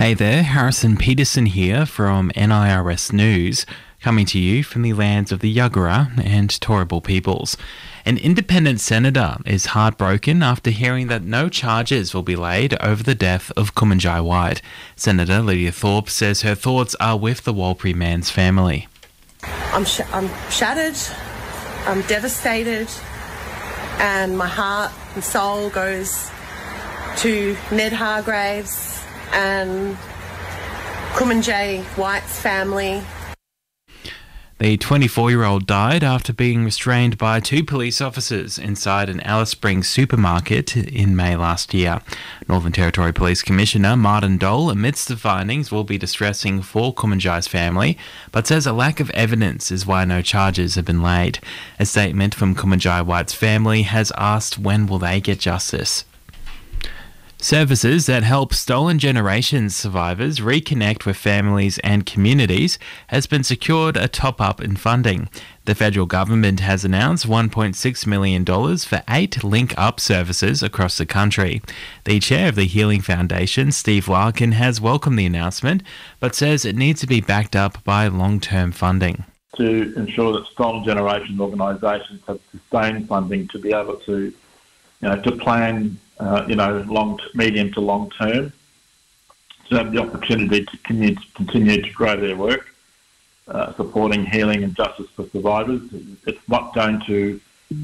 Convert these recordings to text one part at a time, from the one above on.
Hey there, Harrison Peterson here from NIRS News, coming to you from the lands of the Yagara and Turrbal peoples. An independent senator is heartbroken after hearing that no charges will be laid over the death of Kumanjai White. Senator Lydia Thorpe says her thoughts are with the Warlpiri man's family. I'm shattered, I'm devastated, and my heart and soul goes to Ned Hargraves and Kumanjai White's family. The 24-year-old died after being restrained by two police officers inside an Alice Springs supermarket in May last year. Northern Territory Police Commissioner Martin Dole admits the findings will be distressing for Kumanjai's family, but says a lack of evidence is why no charges have been laid. A statement from Kumanjai White's family has asked when will they get justice. Services that help Stolen Generations survivors reconnect with families and communities has been secured a top-up in funding. The federal government has announced $1.6 million for 8 link-up services across the country. The chair of the Healing Foundation, Steve Larkin, has welcomed the announcement, but says it needs to be backed up by long-term funding. To ensure that Stolen Generations organisations have sustained funding to be able to, to plan medium to long term, to have the opportunity to continue to grow their work, supporting healing and justice for survivors. It's not going to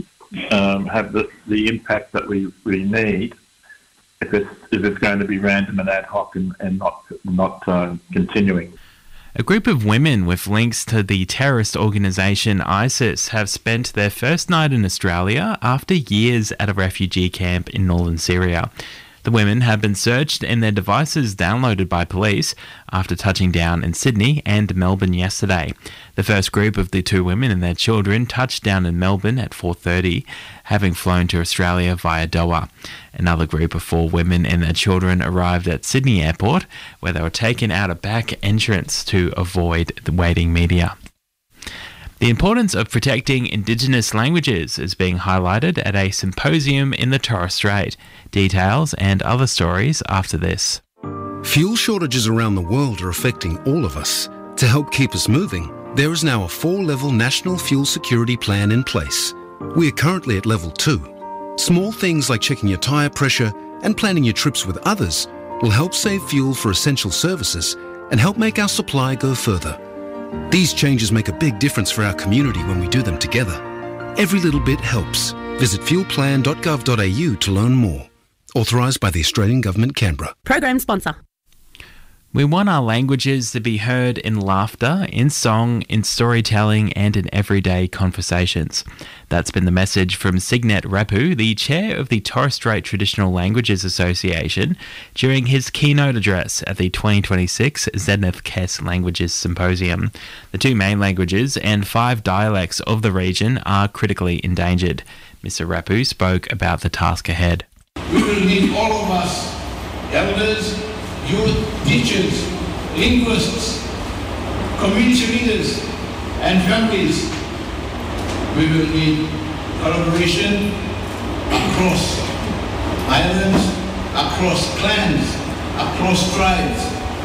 have the impact that we really need if it's going to be random and ad hoc and not continuing. A group of women with links to the terrorist organisation ISIS have spent their first night in Australia after years at a refugee camp in northern Syria. The women have been searched and their devices downloaded by police after touching down in Sydney and Melbourne yesterday. The first group of the 2 women and their children touched down in Melbourne at 4:30, having flown to Australia via Doha. Another group of 4 women and their children arrived at Sydney Airport, where they were taken out a back entrance to avoid the waiting media. The importance of protecting Indigenous languages is being highlighted at a symposium in the Torres Strait. Details and other stories after this. Fuel shortages around the world are affecting all of us. To help keep us moving, there is now a 4-level national fuel security plan in place. We are currently at level 2. Small things like checking your tyre pressure and planning your trips with others will help save fuel for essential services and help make our supply go further. These changes make a big difference for our community when we do them together. Every little bit helps. Visit fuelplan.gov.au to learn more. Authorised by the Australian Government, Canberra. Program sponsor. We want our languages to be heard in laughter, in song, in storytelling and in everyday conversations. That's been the message from Signet Rapu, the chair of the Torres Strait Traditional Languages Association, during his keynote address at the 2026 Zenith Kes Languages Symposium. The 2 main languages and 5 dialects of the region are critically endangered. Mr. Rapu spoke about the task ahead. We will need all of us, elders, youth, teachers, linguists, community leaders, and families. We will need collaboration across islands, across clans, across tribes,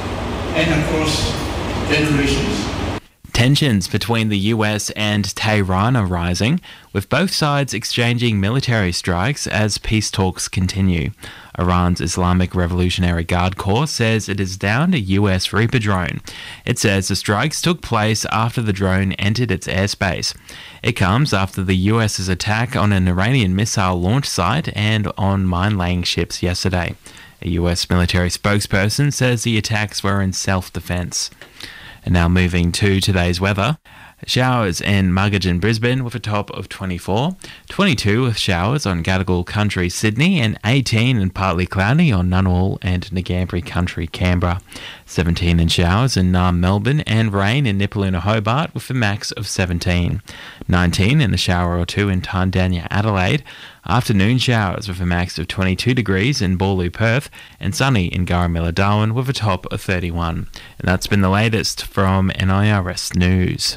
and across generations. Tensions between the US and Tehran are rising, with both sides exchanging military strikes as peace talks continue. Iran's Islamic Revolutionary Guard Corps says it is downed a US Reaper drone. It says the strikes took place after the drone entered its airspace. It comes after the US's attack on an Iranian missile launch site and on mine-laying ships yesterday. A US military spokesperson says the attacks were in self-defense. And now moving to today's weather. Showers in Muggeridge, Brisbane with a top of 24, 22 with showers on Gadigal Country, Sydney, and 18 and partly cloudy on Ngunnawal and Ngambri Country, Canberra. 17 in showers in Naarm, Melbourne, and rain in Nipaluna, Hobart with a max of 17. 19 in a shower or 2 in Tandanya, Adelaide. Afternoon showers with a max of 22 degrees in Boorloo, Perth, and sunny in Garamilla, Darwin with a top of 31. And that's been the latest from NIRS News.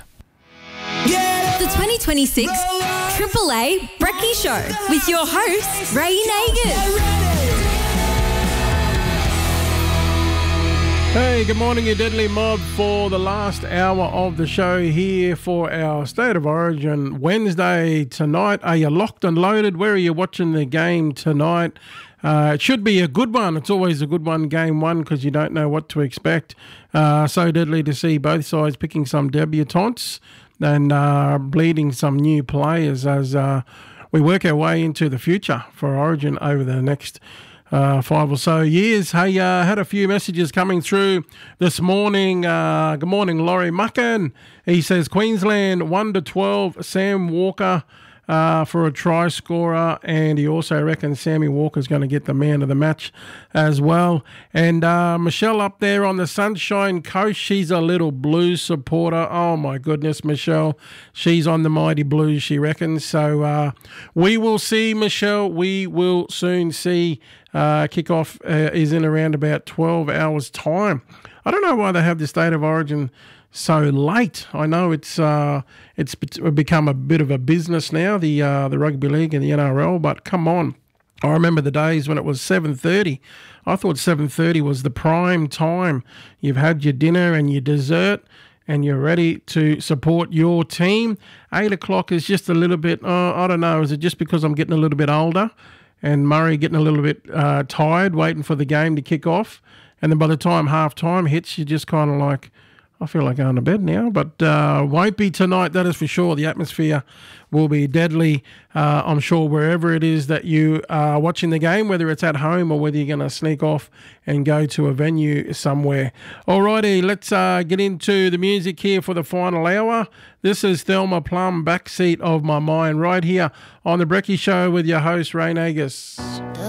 The 2026 Triple A Brekkie Show with your host, Ray Nagers. Hey, good morning, you deadly mob, for the last hour of the show here for our State of Origin Wednesday tonight. Are you locked and loaded? Where are you watching the game tonight? It should be a good one. It's always a good one, game one, because you don't know what to expect. So deadly to see both sides picking some debutantes and bleeding some new players as we work our way into the future for Origin over the next 5 or so years. Hey, had a few messages coming through this morning. Good morning, Laurie Muckin. He says Queensland 1-12, Sam Walker for a try scorer, and he also reckons Sammy Walker's going to get the man of the match as well. And Michelle up there on the Sunshine Coast, she's a little Blues supporter. Oh my goodness, Michelle, she's on the mighty Blues, she reckons. So we will see, Michelle, we will soon see. Kickoff is in around about 12 hours time. I don't know why they have the State of Origin so late. I know it's become a bit of a business now, the rugby league and the NRL, but come on. I remember the days when it was 7:30. I thought 7:30 was the prime time. You've had your dinner and your dessert and you're ready to support your team. 8 o'clock is just a little bit, I don't know, is it just because I'm getting a little bit older and Murray getting a little bit tired waiting for the game to kick off? And then by the time half-time hits, you're just kind of like, I feel like going to bed now, but won't be tonight, that is for sure. The atmosphere will be deadly, I'm sure, wherever it is that you are watching the game, whether it's at home or whether you're going to sneak off and go to a venue somewhere. Alrighty, let's get into the music here for the final hour. This is Thelma Plum, Backseat of My Mind, right here on The Brekkie Show with your host, Ray Nagus.